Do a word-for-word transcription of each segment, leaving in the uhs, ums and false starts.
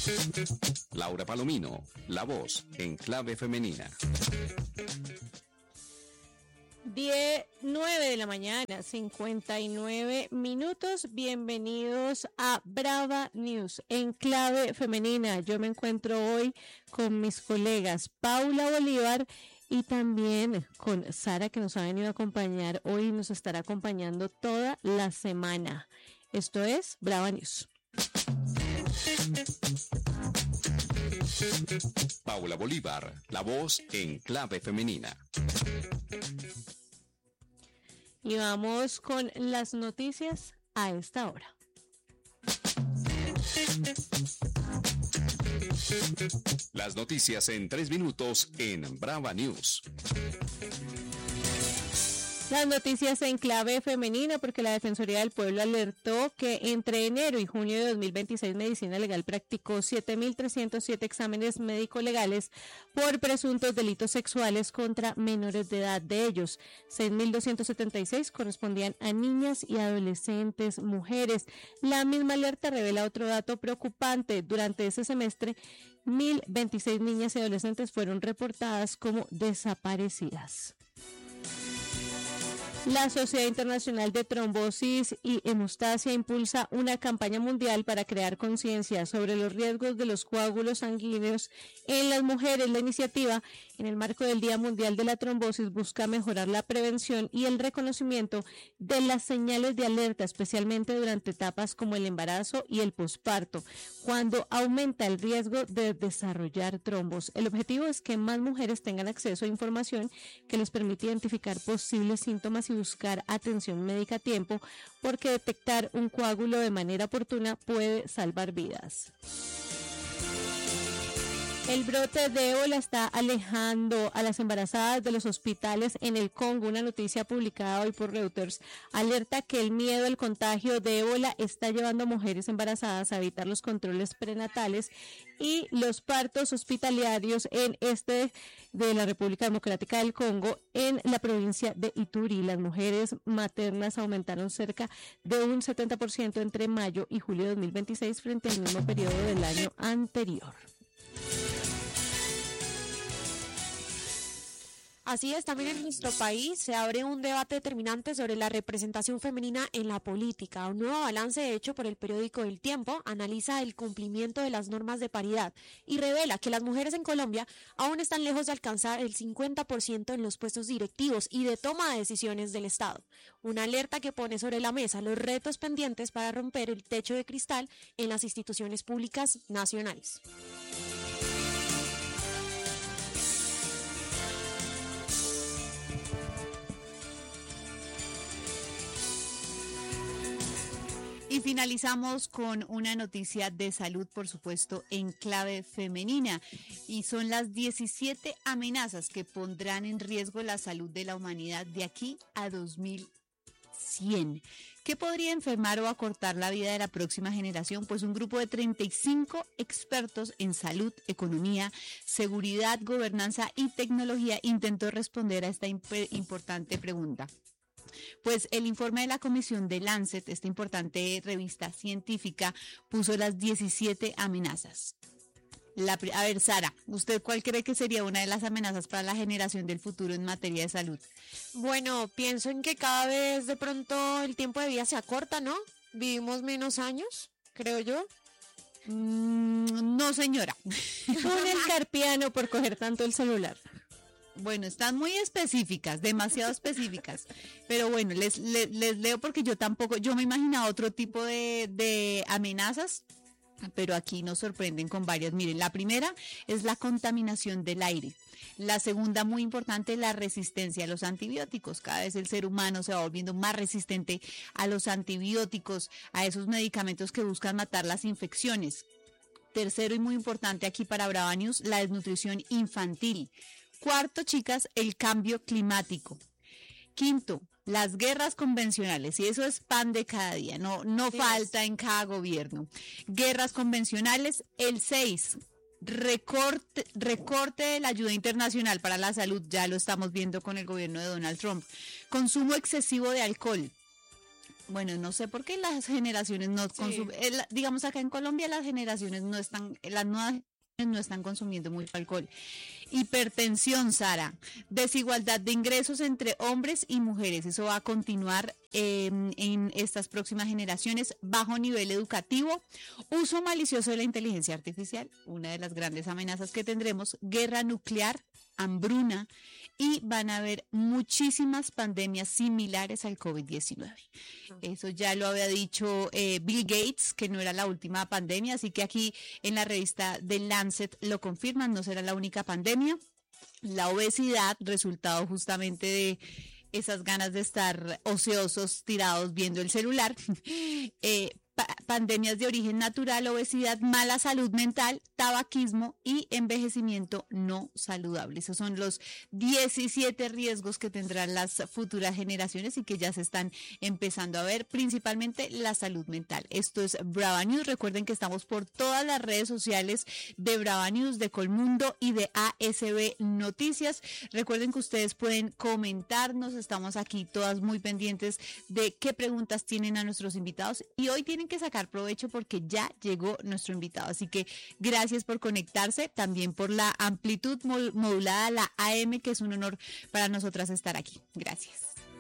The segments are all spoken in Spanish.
Laura Palomino, la voz en clave femenina. diez, nueve de la mañana, cincuenta y nueve minutos. Bienvenidos a Brava News en clave femenina. Yo me encuentro hoy con mis colegas Paula Bolívar y también con Sara, que nos ha venido a acompañar hoy y nos estará acompañando toda la semana. Esto es Brava News. Paula Bolívar, la voz en clave femenina. Y vamos con las noticias a esta hora. Las noticias en tres minutos en Brava News. Las noticias en clave femenina, porque la Defensoría del Pueblo alertó que entre enero y junio de dos mil veintiséis Medicina Legal practicó siete mil trescientos siete exámenes médico-legales por presuntos delitos sexuales contra menores de edad. De ellos, seis mil doscientos setenta y seis correspondían a niñas y adolescentes mujeres. La misma alerta revela otro dato preocupante. Durante ese semestre, mil veintiséis niñas y adolescentes fueron reportadas como desaparecidas. La Sociedad Internacional de Trombosis y Hemostasia impulsa una campaña mundial para crear conciencia sobre los riesgos de los coágulos sanguíneos en las mujeres. La iniciativa, en el marco del Día Mundial de la Trombosis, busca mejorar la prevención y el reconocimiento de las señales de alerta, especialmente durante etapas como el embarazo y el posparto, cuando aumenta el riesgo de desarrollar trombos. El objetivo es que más mujeres tengan acceso a información que les permite identificar posibles síntomas y buscar atención médica a tiempo, porque detectar un coágulo de manera oportuna puede salvar vidas. El brote de ébola está alejando a las embarazadas de los hospitales en el Congo. Una noticia publicada hoy por Reuters alerta que el miedo al contagio de ébola está llevando a mujeres embarazadas a evitar los controles prenatales y los partos hospitalarios en este de la República Democrática del Congo, en la provincia de Ituri. Las mujeres maternas aumentaron cerca de un setenta por ciento entre mayo y julio de dos mil veintiséis frente al mismo periodo del año anterior. Así es, también en nuestro país se abre un debate determinante sobre la representación femenina en la política. Un nuevo balance hecho por el periódico El Tiempo analiza el cumplimiento de las normas de paridad y revela que las mujeres en Colombia aún están lejos de alcanzar el cincuenta por ciento en los puestos directivos y de toma de decisiones del Estado. Una alerta que pone sobre la mesa los retos pendientes para romper el techo de cristal en las instituciones públicas nacionales. Y finalizamos con una noticia de salud, por supuesto, en clave femenina. Y son las diecisiete amenazas que pondrán en riesgo la salud de la humanidad de aquí a dos mil cien. ¿Qué podría enfermar o acortar la vida de la próxima generación? Pues un grupo de treinta y cinco expertos en salud, economía, seguridad, gobernanza y tecnología intentó responder a esta imp- importante pregunta. Pues el informe de la Comisión de Lancet, esta importante revista científica, puso las diecisiete amenazas. La, a ver, Sara, ¿usted cuál cree que sería una de las amenazas para la generación del futuro en materia de salud? Bueno, pienso en que cada vez de pronto el tiempo de vida se acorta, ¿no? Vivimos menos años, creo yo. Mm, no, señora. Túnel carpiano por coger tanto el celular. Bueno, están muy específicas, demasiado específicas, pero bueno, les, les, les leo porque yo tampoco, yo me imaginaba otro tipo de, de amenazas, pero aquí nos sorprenden con varias. Miren, la primera es la contaminación del aire. La segunda, muy importante, la resistencia a los antibióticos. Cada vez el ser humano se va volviendo más resistente a los antibióticos, a esos medicamentos que buscan matar las infecciones. Tercero y muy importante aquí para Brava News, la desnutrición infantil. Cuarto, chicas, el cambio climático. Quinto, las guerras convencionales, y eso es pan de cada día, no, no sí falta es. En cada gobierno. Guerras convencionales. El seis, recorte, recorte de la ayuda internacional para la salud, ya lo estamos viendo con el gobierno de Donald Trump. Consumo excesivo de alcohol. Bueno, no sé por qué las generaciones no Sí. consumen, digamos acá en Colombia las generaciones no están, las nuevas generaciones no están consumiendo mucho alcohol. Hipertensión, Sara, desigualdad de ingresos entre hombres y mujeres, eso va a continuar eh, en estas próximas generaciones, bajo nivel educativo, uso malicioso de la inteligencia artificial, una de las grandes amenazas que tendremos, guerra nuclear, hambruna, y van a haber muchísimas pandemias similares al COVID diecinueve. Eso ya lo había dicho eh, Bill Gates, que no era la última pandemia, así que aquí en la revista The Lancet lo confirman, no será la única pandemia. La obesidad, resultado justamente de esas ganas de estar ociosos, tirados viendo el celular, eh, pa- pandemias de origen natural, obesidad, mala salud mental, tabaquismo y envejecimiento no saludable. Esos son los diecisiete riesgos que tendrán las futuras generaciones y que ya se están empezando a ver, principalmente la salud mental. Esto es Brava News. Recuerden que estamos por todas las redes sociales de Brava News, de Colmundo y de A S B Noticias. Recuerden que ustedes pueden comentarnos, estamos aquí todas muy pendientes de qué preguntas tienen a nuestros invitados y hoy tienen que sacar provecho porque ya llegó nuestro invitado. Así que gracias por conectarse, también por la amplitud mol- modulada, la A M, que es un honor para nosotras estar aquí. Gracias.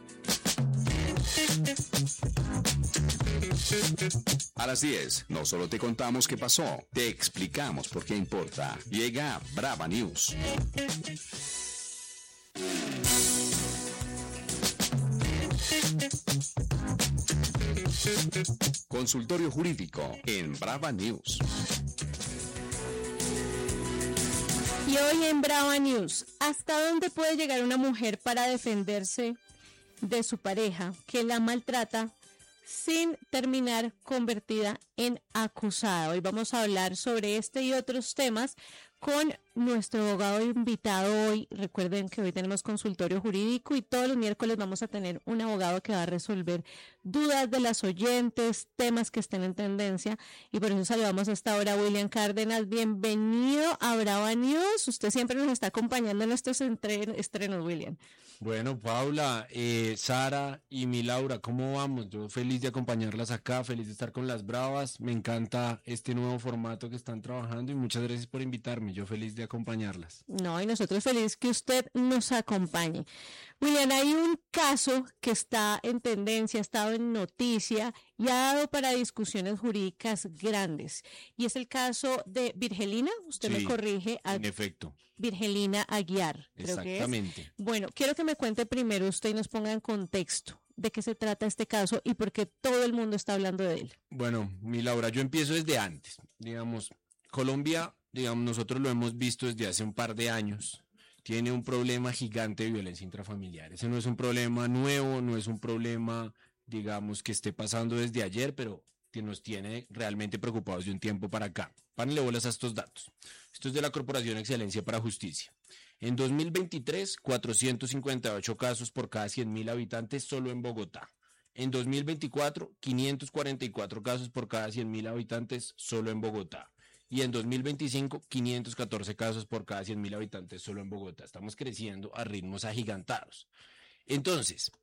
A las diez, no solo te contamos qué pasó, te explicamos por qué importa. Llega Brava News. Consultorio Jurídico en Brava News. Y hoy en Brava News, ¿hasta dónde puede llegar una mujer para defenderse de su pareja que la maltrata sin terminar convertida en acusada? Hoy vamos a hablar sobre este y otros temas con nuestro abogado invitado hoy. Recuerden que hoy tenemos consultorio jurídico y todos los miércoles vamos a tener un abogado que va a resolver dudas de las oyentes, temas que estén en tendencia, y por eso saludamos hasta ahora a William Cárdenas. Bienvenido a Brava News. Usted siempre nos está acompañando en estos entre- estrenos, William. Bueno, Paula, eh, Sara y mi Laura, ¿cómo vamos? Yo feliz de acompañarlas acá, feliz de estar con las Bravas. Me encanta este nuevo formato que están trabajando y muchas gracias por invitarme. Yo feliz de acompañarlas. No, y nosotros felices que usted nos acompañe. William, hay un caso que está en tendencia, ha estado en noticia y ha dado para discusiones jurídicas grandes. Y es el caso de Virgelina, usted me Sí, corrige, a En efecto, Virgelina Aguiar, creo que es. exactamente. Bueno, quiero que me cuente primero usted y nos ponga en contexto de qué se trata este caso y por qué todo el mundo está hablando de él. Bueno, mi Laura, yo empiezo desde antes. Digamos, Colombia, digamos, nosotros lo hemos visto desde hace un par de años. Tiene un problema gigante de violencia intrafamiliar. Ese no es un problema nuevo, no es un problema, digamos, que esté pasando desde ayer, pero que nos tiene realmente preocupados de un tiempo para acá. Párenle bolas a estos datos. Esto es de la Corporación Excelencia para Justicia. En dos mil veintitrés, cuatrocientos cincuenta y ocho casos por cada cien mil habitantes solo en Bogotá. En dos mil veinticuatro, quinientos cuarenta y cuatro casos por cada cien mil habitantes solo en Bogotá. Y en dos mil veinticinco, quinientos catorce casos por cada cien mil habitantes solo en Bogotá. Estamos creciendo a ritmos agigantados. Entonces,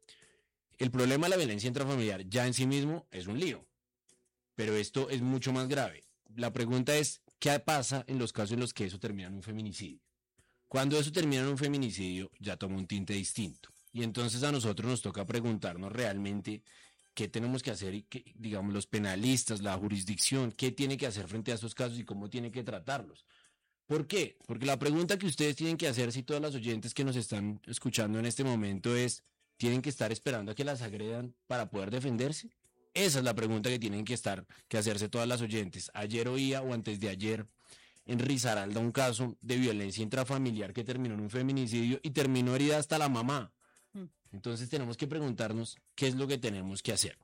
el problema de la violencia intrafamiliar ya en sí mismo es un lío. Pero esto es mucho más grave. La pregunta es, ¿qué pasa en los casos en los que eso termina en un feminicidio? Cuando eso termina en un feminicidio, ya toma un tinte distinto. Y entonces a nosotros nos toca preguntarnos realmente qué tenemos que hacer y qué, digamos, los penalistas, la jurisdicción, qué tiene que hacer frente a estos casos y cómo tiene que tratarlos. ¿Por qué? Porque la pregunta que ustedes tienen que hacer, si todas las oyentes que nos están escuchando en este momento es, ¿tienen que estar esperando a que las agredan para poder defenderse? Esa es la pregunta que tienen que estar, que hacerse todas las oyentes. Ayer oía o antes de ayer en Risaralda un caso de violencia intrafamiliar que terminó en un feminicidio y terminó herida hasta la mamá. Entonces tenemos que preguntarnos qué es lo que tenemos que hacer.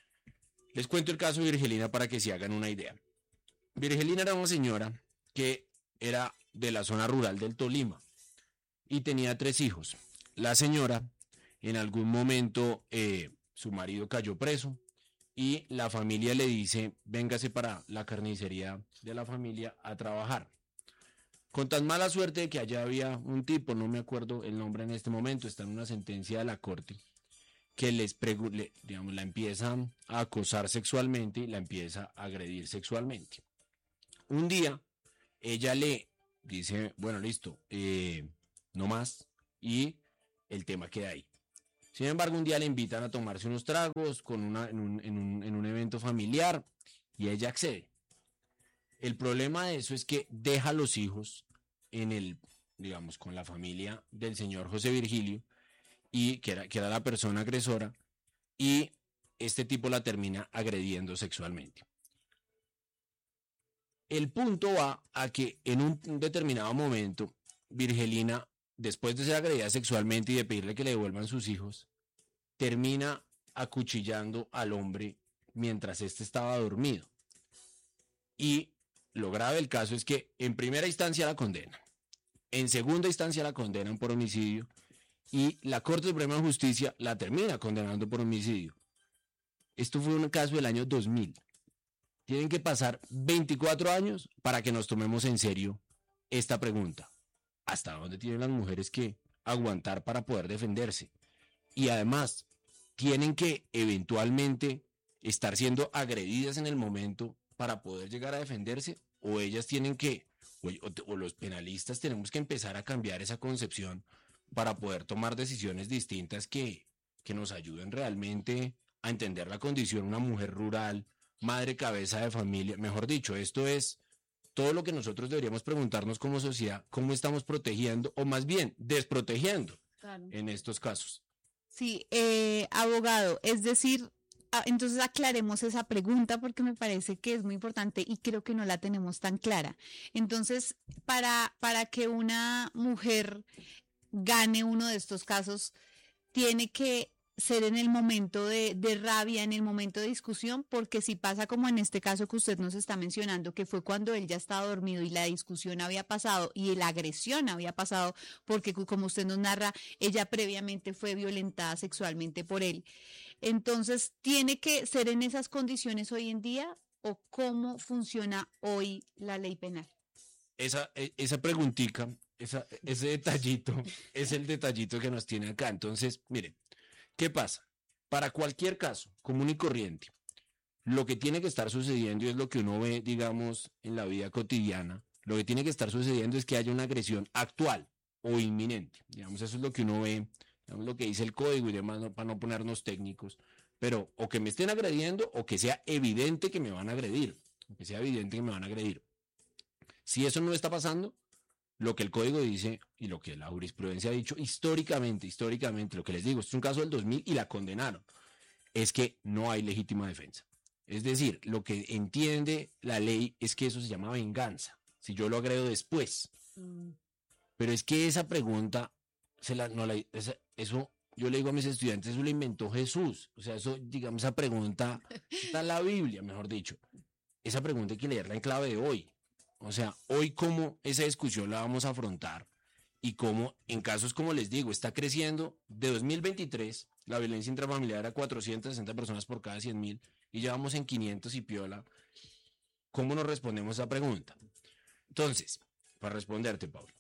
Les cuento el caso de Virgelina para que se hagan una idea. Virgelina era una señora que era de la zona rural del Tolima y tenía tres hijos. La señora, en algún momento, eh, su marido cayó preso y la familia le dice, véngase para la carnicería de la familia a trabajar. Con tan mala suerte de que allá había un tipo, no me acuerdo el nombre en este momento, está en una sentencia de la corte, que les pregu- le- digamos, la empieza a acosar sexualmente y la empieza a agredir sexualmente. Un día, ella le dice, bueno, listo, eh, no más, y el tema queda ahí. Sin embargo, un día le invitan a tomarse unos tragos con una, en, un, en, un, en un evento familiar y ella accede. El problema de eso es que deja a los hijos en el, digamos, con la familia del señor José Virgilio, y que era, que era la persona agresora, y este tipo la termina agrediendo sexualmente. El punto va a que en un determinado momento, Virgelina, después de ser agredida sexualmente y de pedirle que le devuelvan sus hijos, termina acuchillando al hombre mientras éste estaba dormido. Y lo grave del caso es que en primera instancia la condenan, en segunda instancia la condenan por homicidio, y la Corte Suprema de Justicia la termina condenando por homicidio. Esto fue un caso del año dos mil. Tienen que pasar veinticuatro años para que nos tomemos en serio esta pregunta. ¿Hasta dónde tienen las mujeres que aguantar para poder defenderse? Y además, tienen que eventualmente estar siendo agredidas en el momento para poder llegar a defenderse, o ellas tienen que, o, o los penalistas tenemos que empezar a cambiar esa concepción para poder tomar decisiones distintas que, que nos ayuden realmente a entender la condición de una mujer rural, madre cabeza de familia. Mejor dicho, esto es todo lo que nosotros deberíamos preguntarnos como sociedad, cómo estamos protegiendo o más bien desprotegiendo claro. en estos casos. Sí, eh, abogado, es decir, a, entonces aclaremos esa pregunta porque me parece que es muy importante y creo que no la tenemos tan clara. Entonces, para, para que una mujer gane uno de estos casos, tiene que ser en el momento de, de rabia, en el momento de discusión, porque si pasa como en este caso que usted nos está mencionando, que fue cuando él ya estaba dormido y la discusión había pasado y la agresión había pasado, porque como usted nos narra, ella previamente fue violentada sexualmente por él. Entonces, ¿tiene que ser en esas condiciones hoy en día o cómo funciona hoy la ley penal? Esa, esa preguntica, esa, ese detallito, es el detallito que nos tiene acá. Entonces, miren, ¿qué pasa? Para cualquier caso común y corriente, lo que tiene que estar sucediendo, y es lo que uno ve, digamos, en la vida cotidiana, lo que tiene que estar sucediendo es que haya una agresión actual o inminente. Digamos, eso es lo que uno ve, digamos, lo que dice el código y demás, no, para no ponernos técnicos, pero o que me estén agrediendo o que sea evidente que me van a agredir, o que sea evidente que me van a agredir. Si eso no está pasando, lo que el código dice y lo que la jurisprudencia ha dicho históricamente, históricamente, lo que les digo, esto es un caso del dos mil y la condenaron, es que no hay legítima defensa. Es decir, lo que entiende la ley es que eso se llama venganza, si yo lo agredo después. Mm. Pero es que esa pregunta, se la, no la, esa, eso yo le digo a mis estudiantes, eso lo inventó Jesús. O sea, eso, digamos, esa pregunta está en la Biblia, mejor dicho. Esa pregunta hay que leerla en clave de hoy. O sea, hoy cómo esa discusión la vamos a afrontar y cómo en casos como les digo, está creciendo. De dos mil veintitrés, la violencia intrafamiliar era cuatrocientas sesenta personas por cada cien mil y ya vamos en quinientos y piola. ¿Cómo nos respondemos a esa pregunta? Entonces, para responderte, Pablo,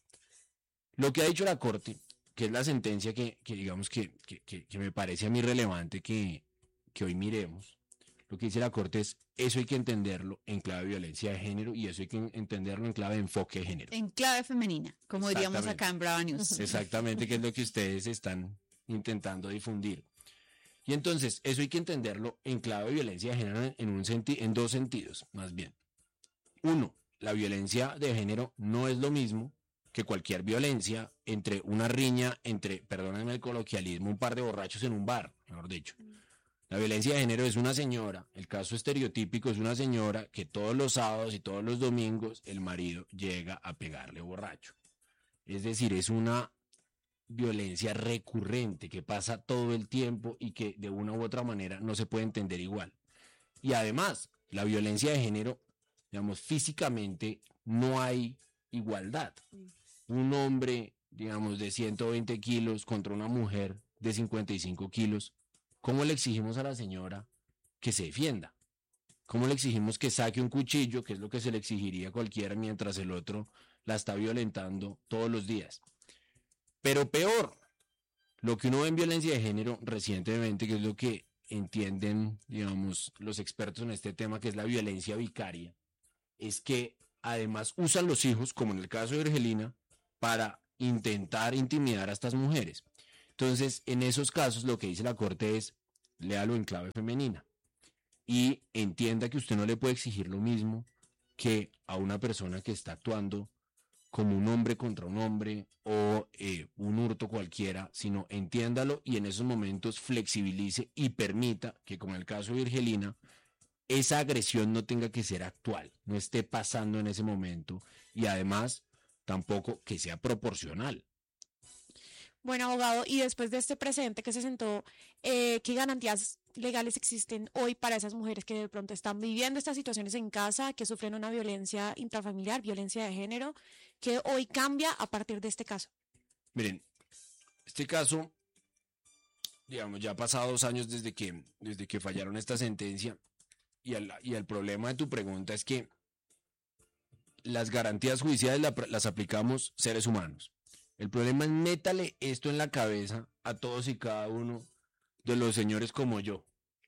lo que ha dicho la Corte, que es la sentencia que, que digamos que, que, que, que me parece a mí relevante que, que hoy miremos, lo que dice la Corte es, eso hay que entenderlo en clave de violencia de género y eso hay que entenderlo en clave de enfoque de género. En clave femenina, como diríamos acá en Brava News. Exactamente, que es lo que ustedes están intentando difundir. Y entonces, eso hay que entenderlo en clave de violencia de género en, un senti- en dos sentidos, más bien. Uno, la violencia de género no es lo mismo que cualquier violencia entre una riña, entre, perdónenme el coloquialismo, un par de borrachos en un bar, mejor dicho. La violencia de género es una señora, el caso estereotípico es una señora que todos los sábados y todos los domingos el marido llega a pegarle borracho. Es decir, es una violencia recurrente que pasa todo el tiempo y que de una u otra manera no se puede entender igual. Y además, la violencia de género, digamos, físicamente no hay igualdad. Un hombre, digamos, de ciento veinte kilos contra una mujer de cincuenta y cinco kilos, ¿cómo le exigimos a la señora que se defienda? ¿Cómo le exigimos que saque un cuchillo, que es lo que se le exigiría a cualquiera, mientras el otro la está violentando todos los días? Pero peor, Lo que uno ve en violencia de género recientemente, que es lo que entienden, digamos, los expertos en este tema, que es la violencia vicaria, es que además usan los hijos, como en el caso de Argelina, para intentar intimidar a estas mujeres. Entonces, en esos casos, lo que dice la Corte es, léalo en clave femenina y entienda que usted no le puede exigir lo mismo que a una persona que está actuando como un hombre contra un hombre o eh, un hurto cualquiera, sino entiéndalo y en esos momentos flexibilice y permita que, como en el caso de Virgelina, esa agresión no tenga que ser actual, no esté pasando en ese momento y además tampoco que sea proporcional. Bueno, abogado, y después de este precedente que se sentó, eh, ¿qué garantías legales existen hoy para esas mujeres que de pronto están viviendo estas situaciones en casa, que sufren una violencia intrafamiliar, violencia de género, que hoy cambia a partir de este caso? Miren, este caso, digamos, ya ha pasado dos años desde que, desde que fallaron esta sentencia y el, y el problema de tu pregunta es que las garantías judiciales la, las aplicamos seres humanos. El problema es métale esto en la cabeza a todos y cada uno de los señores como yo.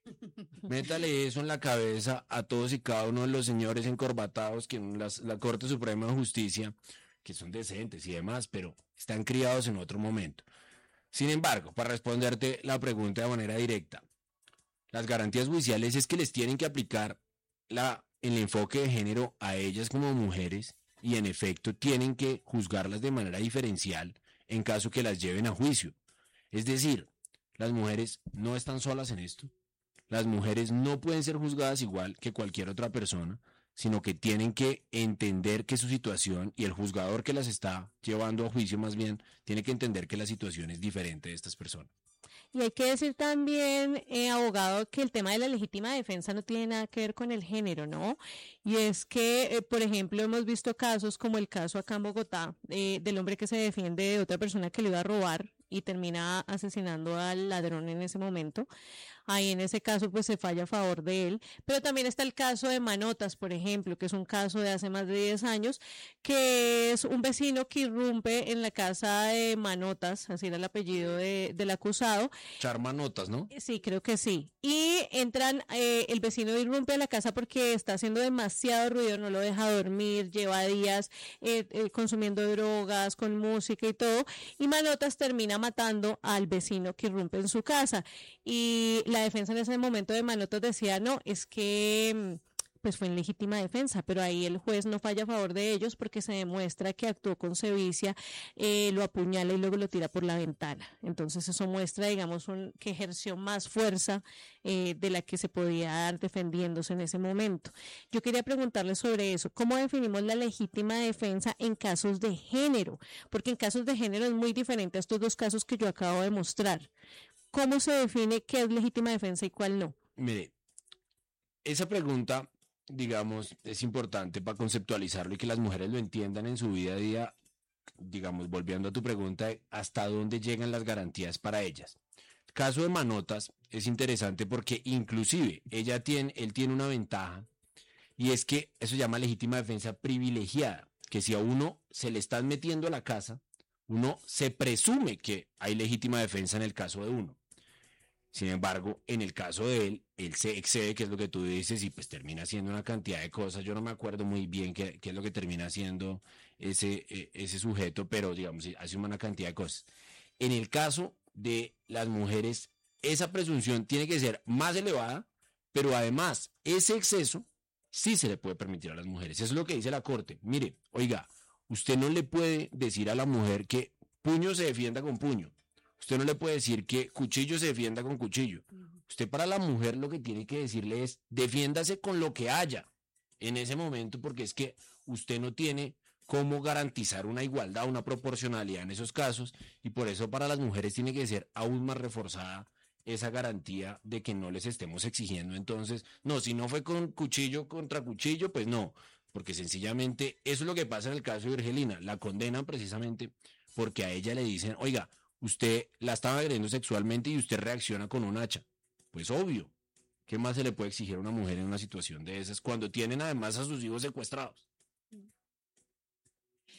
Métale eso en la cabeza a todos y cada uno de los señores encorbatados que en las, la Corte Suprema de Justicia, que son decentes y demás, pero están criados en otro momento. Sin embargo, para responderte la pregunta de manera directa, las garantías judiciales es que les tienen que aplicar la, el enfoque de género a ellas como mujeres y en efecto tienen que juzgarlas de manera diferencial en caso que las lleven a juicio. Es decir, las mujeres no están solas en esto. Las mujeres no pueden ser juzgadas igual que cualquier otra persona, sino que tienen que entender que su situación y el juzgador que las está llevando a juicio más bien tiene que entender que la situación es diferente de estas personas. Y hay que decir también, eh, abogado, que el tema de la legítima defensa no tiene nada que ver con el género, ¿no? Y es que, eh, por ejemplo, hemos visto casos como el caso acá en Bogotá, eh, del hombre que se defiende de otra persona que le iba a robar y termina asesinando al ladrón en ese momento. Ahí en ese caso pues se falla a favor de él, pero también está el caso de Manotas, por ejemplo, que es un caso de hace más de diez años, que es un vecino que irrumpe en la casa de Manotas, así era el apellido de, del acusado. Charmanotas, ¿no? Sí, creo que sí. Y entran, eh, el vecino irrumpe a la casa porque está haciendo demasiado ruido, no lo deja dormir, lleva días eh, eh, consumiendo drogas, con música y todo, y Manotas termina matando al vecino que irrumpe en su casa. Y la defensa en ese momento de Manotas decía, no, es que pues fue en legítima defensa, pero ahí el juez no falla a favor de ellos porque se demuestra que actuó con sevicia, eh, lo apuñala y luego lo tira por la ventana. Entonces eso muestra, digamos, un, que ejerció más fuerza eh, de la que se podía dar defendiéndose en ese momento. Yo quería preguntarle sobre eso, ¿cómo definimos la legítima defensa en casos de género? Porque en casos de género es muy diferente a estos dos casos que yo acabo de mostrar. ¿Cómo se define qué es legítima defensa y cuál no? Mire, esa pregunta, digamos, es importante para conceptualizarlo y que las mujeres lo entiendan en su día a día, digamos, volviendo a tu pregunta, hasta dónde llegan las garantías para ellas. El caso de Manotas es interesante porque inclusive ella tiene, él tiene una ventaja y es que eso se llama legítima defensa privilegiada, que si a uno se le están metiendo a la casa, uno se presume que hay legítima defensa en el caso de uno. Sin embargo, en el caso de él, él se excede, que es lo que tú dices, y pues termina haciendo una cantidad de cosas. Yo no me acuerdo muy bien qué, qué es lo que termina haciendo ese, eh, ese sujeto, pero digamos, hace una cantidad de cosas. En el caso de las mujeres, esa presunción tiene que ser más elevada, pero además, ese exceso sí se le puede permitir a las mujeres. Eso es lo que dice la Corte. Mire, oiga, usted no le puede decir a la mujer que puño se defienda con puño. Usted no le puede decir que cuchillo se defienda con cuchillo. Usted para la mujer lo que tiene que decirle es defiéndase con lo que haya en ese momento, porque es que usted no tiene cómo garantizar una igualdad, una proporcionalidad en esos casos, y por eso para las mujeres tiene que ser aún más reforzada esa garantía de que no les estemos exigiendo. Entonces, no, si no fue con cuchillo contra cuchillo, pues no, porque sencillamente eso es lo que pasa en el caso de Virgelina. La condenan precisamente porque a ella le dicen, oiga, usted la estaba agrediendo sexualmente y usted reacciona con un hacha. Pues obvio, ¿qué más se le puede exigir a una mujer en una situación de esas cuando tienen además a sus hijos secuestrados?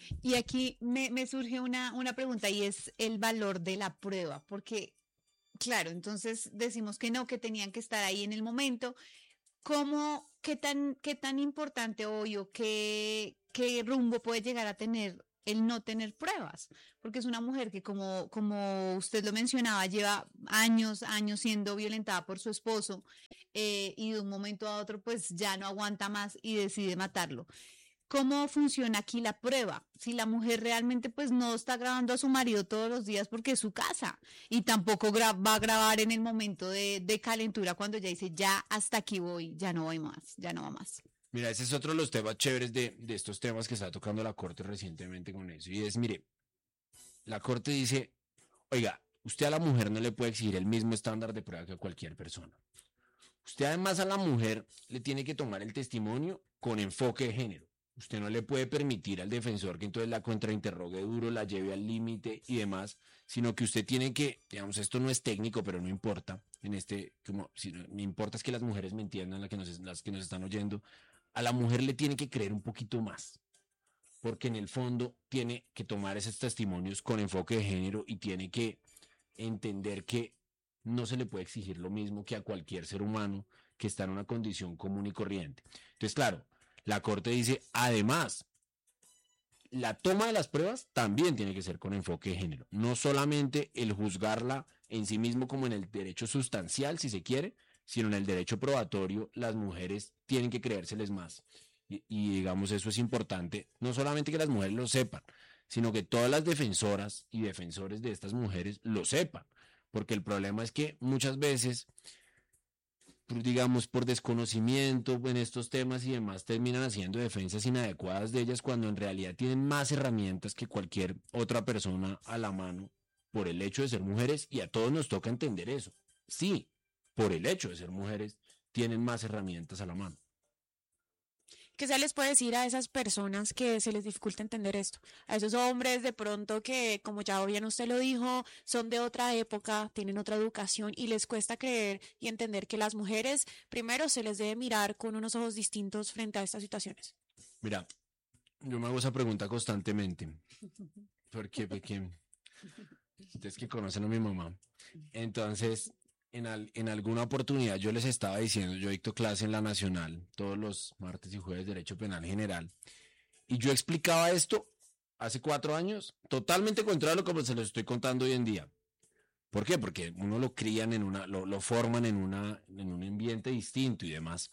Y aquí me, me surge una, una pregunta y es el valor de la prueba, porque, claro, entonces decimos que no, que tenían que estar ahí en el momento. ¿Cómo, qué tan, qué tan importante hoy o qué, qué rumbo puede llegar a tener el no tener pruebas? Porque es una mujer que, como, como usted lo mencionaba, lleva años, años siendo violentada por su esposo eh, y de un momento a otro pues ya no aguanta más y decide matarlo. ¿Cómo funciona aquí la prueba? Si la mujer realmente pues no está grabando a su marido todos los días porque es su casa y tampoco gra- va a grabar en el momento de, de calentura cuando ya dice ya hasta aquí voy, ya no voy más, ya no va más. Mira, ese es otro de los temas chéveres de, de estos temas que está tocando la Corte recientemente con eso. Y es, mire, la Corte dice, oiga, usted a la mujer no le puede exigir el mismo estándar de prueba que a cualquier persona. Usted además a la mujer le tiene que tomar el testimonio con enfoque de género. Usted no le puede permitir al defensor que entonces la contrainterrogue duro, la lleve al límite y demás, sino que usted tiene que, digamos, esto no es técnico, pero no importa, en este, como, si no, me importa es que las mujeres me entiendan, las que nos, las que nos están oyendo, a la mujer le tiene que creer un poquito más, porque en el fondo tiene que tomar esos testimonios con enfoque de género y tiene que entender que no se le puede exigir lo mismo que a cualquier ser humano que está en una condición común y corriente. Entonces, claro, la Corte dice, además, la toma de las pruebas también tiene que ser con enfoque de género. No solamente el juzgarla en sí mismo como en el derecho sustancial, si se quiere, sino en el derecho probatorio, las mujeres tienen que creérseles más. Y, y digamos, eso es importante, no solamente que las mujeres lo sepan, sino que todas las defensoras y defensores de estas mujeres lo sepan. Porque el problema es que muchas veces, digamos, por desconocimiento en estos temas y demás, terminan haciendo defensas inadecuadas de ellas cuando en realidad tienen más herramientas que cualquier otra persona a la mano por el hecho de ser mujeres, y a todos nos toca entender eso. Sí, por el hecho de ser mujeres, tienen más herramientas a la mano. ¿Qué se les puede decir a esas personas que se les dificulta entender esto? A esos hombres de pronto que, como ya bien usted lo dijo, son de otra época, tienen otra educación y les cuesta creer y entender que las mujeres primero se les debe mirar con unos ojos distintos frente a estas situaciones. Mira, yo me hago esa pregunta constantemente. Porque, porque ustedes que conocen a mi mamá. Entonces, en, al, en alguna oportunidad yo les estaba diciendo, yo dicto clase en la Nacional todos los martes y jueves de Derecho Penal General, y yo explicaba esto hace cuatro años, totalmente contrario a lo que se los estoy contando hoy en día. ¿Por qué? Porque uno lo crían en una, lo, lo forman en una, en un ambiente distinto y demás.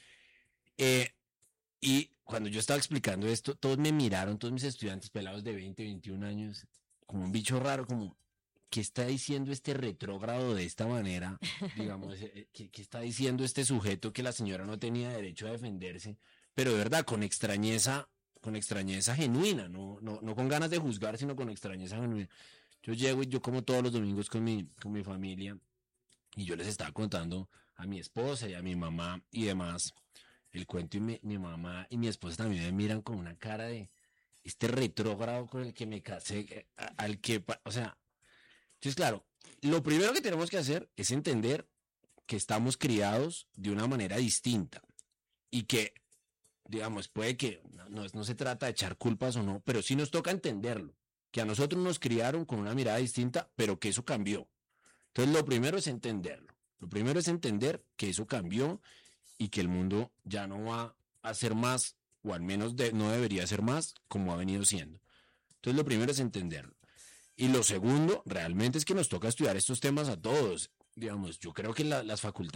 Eh, y cuando yo estaba explicando esto, todos me miraron, todos mis estudiantes pelados de veinte, veintiún años, como un bicho raro, como, ¿qué está diciendo este retrógrado de esta manera? Digamos, ¿qué, qué está diciendo este sujeto que la señora no tenía derecho a defenderse? Pero de verdad, con extrañeza, con extrañeza genuina, no, no, no con ganas de juzgar, sino con extrañeza genuina. Yo llego y yo como todos los domingos con mi, con mi familia, y yo les estaba contando a mi esposa y a mi mamá y demás el cuento, y mi, mi mamá y mi esposa también me miran con una cara de este retrógrado con el que me casé, al que, o sea, entonces claro, lo primero que tenemos que hacer es entender que estamos criados de una manera distinta y que, digamos, puede que no, no, no se trata de echar culpas o no, pero sí nos toca entenderlo, que a nosotros nos criaron con una mirada distinta, pero que eso cambió. Entonces lo primero es entenderlo, lo primero es entender que eso cambió y que el mundo ya no va a ser más, o al menos de, no debería ser más, como ha venido siendo. Entonces lo primero es entenderlo. Y lo segundo, realmente es que nos toca estudiar estos temas a todos. Digamos, yo creo que la, las facultades